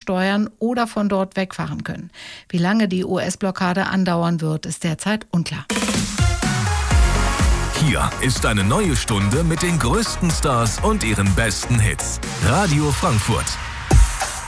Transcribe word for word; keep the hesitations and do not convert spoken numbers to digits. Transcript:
steuern oder von dort wegfahren können. Wie lange die U S-Blockade andauern wird, ist derzeit unklar. Hier ist eine neue Stunde mit den größten Stars und ihren besten Hits. Radio Frankfurt.